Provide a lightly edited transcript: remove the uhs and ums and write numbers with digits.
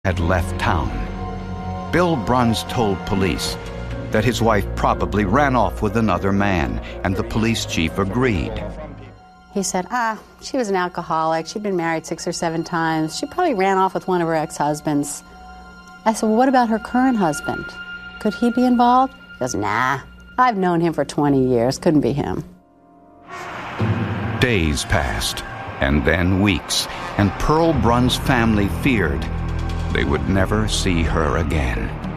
had left town. Bill Bruns told police that his wife probably ran off with another man, and the police chief agreed. He said, she was an alcoholic. She'd been married 6 or 7 times. She probably ran off with one of her ex-husbands. I said, well, what about her current husband? Could he be involved? He goes, nah, I've known him for 20 years. Couldn't be him. Days passed, and then weeks, and Pearl Bruns' family feared they would never see her again.